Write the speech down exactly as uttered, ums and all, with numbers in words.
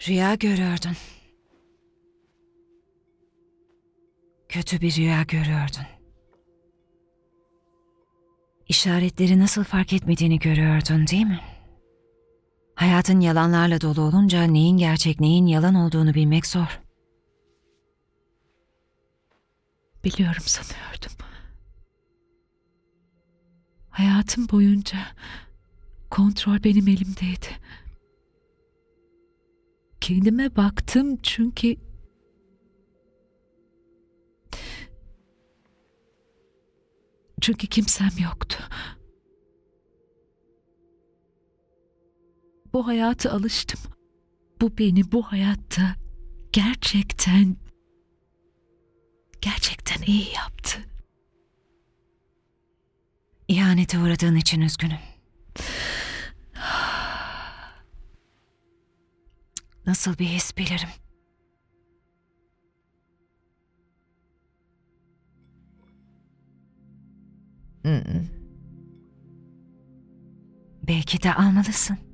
Rüya görüyordun. Kötü bir rüya görüyordun. İşaretleri nasıl fark etmediğini görüyordun, değil mi? Hayatın yalanlarla dolu olunca neyin gerçek, neyin yalan olduğunu bilmek zor. Biliyorum sanıyordum. Hayatım boyunca kontrol benim elimdeydi. Kendime baktım çünkü çünkü kimsem yoktu. Bu hayata alıştım. Bu beni bu hayatta gerçekten gerçekten iyi yaptı. İhanete uğradığın için üzgünüm. Nasıl bir his bilirim. Mm-mm. Belki de almalısın.